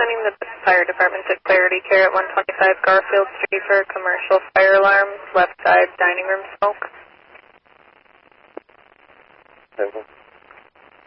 sending the fire department to Clarity Care at 125 Garfield Street for a commercial fire alarm, left side dining room smoke. Okay.